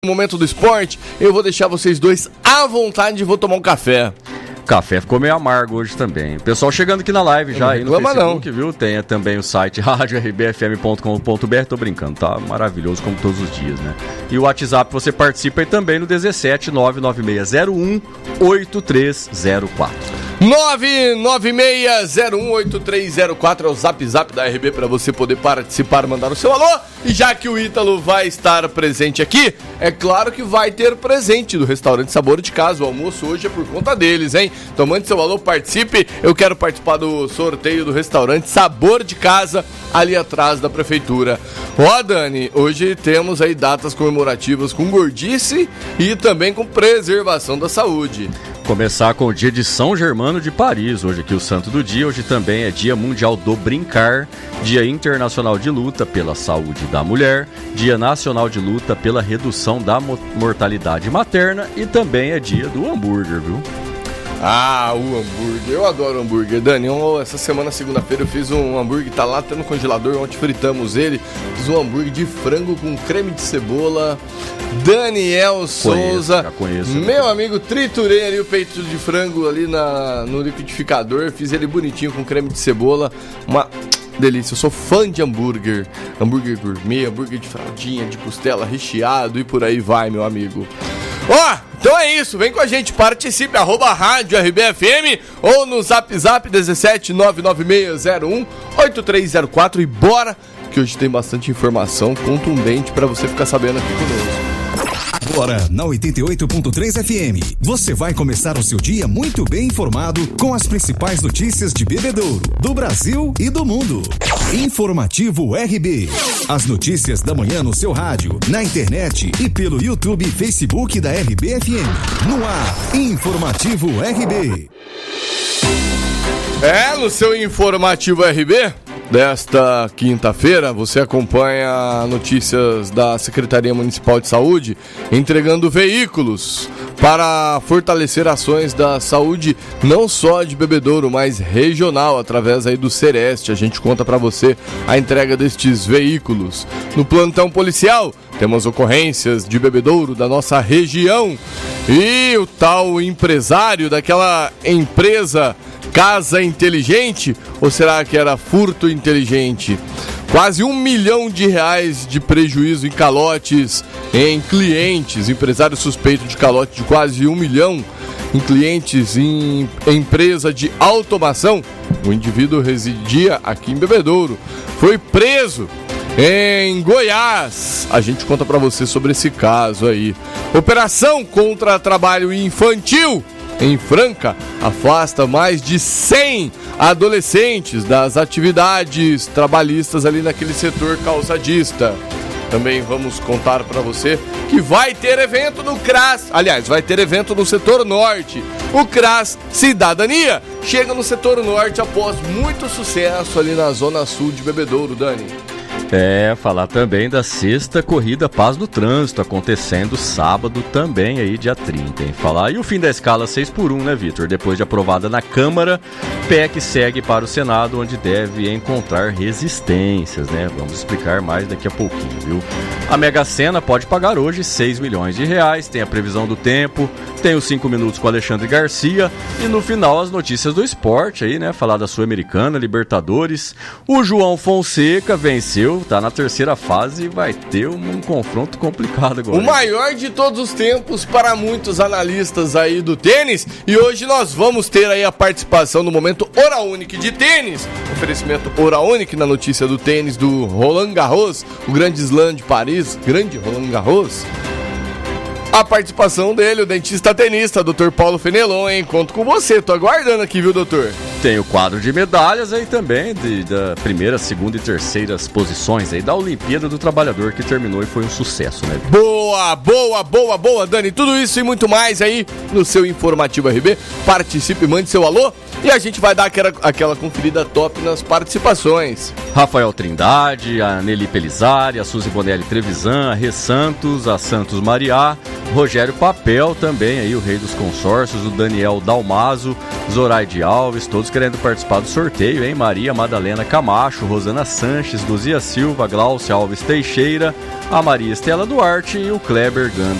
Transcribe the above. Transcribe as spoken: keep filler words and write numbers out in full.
No momento do esporte, eu vou deixar vocês dois à vontade e vou tomar um café. Café ficou meio amargo hoje também. Pessoal chegando aqui na live já, aí no Facebook, não. Viu? Tem também o site rádio r b f m ponto com ponto b r. Tô brincando, tá maravilhoso como todos os dias, né? E o WhatsApp você participa aí também no dezessete nove nove seis zero um oito três zero quatro. nove nove seis zero um oito três zero quatro é o zap zap da R B para você poder participar, mandar o seu alô. E já que o Ítalo vai estar presente aqui, é claro que vai ter presente do restaurante Sabor de Casa. O almoço hoje é por conta deles, hein? Então mande seu alô, participe. Eu quero participar do sorteio do restaurante Sabor de Casa, ali atrás da prefeitura. Ó, Dani, hoje temos aí datas comemorativas com gordice e também com preservação da saúde. Começar com o dia de São Germano de Paris, hoje aqui o santo do dia. Hoje também é dia mundial do brincar, dia internacional de luta pela saúde da mulher, dia nacional de luta pela redução da mortalidade materna e também é dia do hambúrguer, viu? Ah, o hambúrguer, eu adoro hambúrguer, Dani. Eu, essa semana, segunda-feira, eu fiz um hambúrguer, tá lá até no congelador, ontem fritamos ele. Fiz um hambúrguer de frango com creme de cebola. Daniel Souza, conheço, conheço, meu amigo, triturei ali o peito de frango ali na, no liquidificador, fiz ele bonitinho com creme de cebola, uma delícia. Eu sou fã de hambúrguer, hambúrguer gourmet, hambúrguer de fraldinha, de costela recheado e por aí vai, meu amigo. Ó, oh, então é isso, vem com a gente, participe, arroba rádio R B F M ou no zap zap dezessete nove nove seis zero um oito três zero quatro e bora, que hoje tem bastante informação contundente pra você ficar sabendo aqui conosco. Agora, na oitenta e oito ponto três F M, você vai começar o seu dia muito bem informado com as principais notícias de Bebedouro, do Brasil e do mundo. Informativo R B. As notícias da manhã no seu rádio, na internet e pelo YouTube e Facebook da R B F M. No ar, Informativo R B. É, no seu Informativo R B desta quinta-feira, você acompanha notícias da Secretaria Municipal de Saúde entregando veículos para fortalecer ações da saúde não só de Bebedouro, mas regional, através aí do Sereste. A gente conta para você a entrega destes veículos. No plantão policial, temos ocorrências de Bebedouro, da nossa região, e o tal empresário daquela empresa Casa Inteligente, ou será que era furto inteligente? Quase um milhão de reais de prejuízo em calotes em clientes. Empresário suspeito de calote de quase um milhão em clientes em empresa de automação. O indivíduo residia aqui em Bebedouro. Foi preso em Goiás. A gente conta pra você sobre esse caso aí. Operação contra trabalho infantil em Franca afasta mais de cem adolescentes das atividades trabalhistas ali naquele setor calçadista. Também vamos contar para você que vai ter evento no CRAS, aliás, vai ter evento no setor norte. O CRAS Cidadania chega no setor norte após muito sucesso ali na zona sul de Bebedouro, Dani. É, falar também da sexta corrida Paz no Trânsito, acontecendo sábado também aí, dia trinta, hein? Falar, e o fim da escala seis por um, né, Vitor? Depois de aprovada na Câmara, P E C segue para o Senado, onde deve encontrar resistências, né? Vamos explicar mais daqui a pouquinho, viu? A Mega Sena pode pagar hoje seis milhões de reais, tem a previsão do tempo, tem os cinco minutos com Alexandre Garcia, e no final as notícias do esporte aí, né? Falar da Sul-Americana, Libertadores, o João Fonseca venceu, tá na terceira fase e vai ter um, um confronto complicado agora. O maior de todos os tempos para muitos analistas aí do tênis. E hoje nós vamos ter aí a participação no momento Hora Única de tênis. Oferecimento Hora Única na notícia do tênis do Roland Garros, o grande slam de Paris, grande Roland Garros. A participação dele, o dentista tenista, doutor Paulo Fenelon, hein? Conto com você, tô aguardando aqui, viu, doutor? Tem o quadro de medalhas aí também, de, da primeira, segunda e terceiras posições aí da Olimpíada do Trabalhador, que terminou e foi um sucesso, né? Boa, boa, boa, boa, Dani. Tudo isso e muito mais aí no seu Informativo R B. Participe, mande seu alô e a gente vai dar aquela, aquela conferida top nas participações. Rafael Trindade, a Nelly Pelizari, a Suzy Bonelli Trevisan, a Rê Santos, a Santos Mariá, Rogério Papel também, aí o rei dos consórcios, o Daniel Dalmazo, Zoraide Alves, todos querendo participar do sorteio, hein? Maria Madalena Camacho, Rosana Sanches, Luzia Silva, Glaucia Alves Teixeira, a Maria Estela Duarte e o Kleber Ganda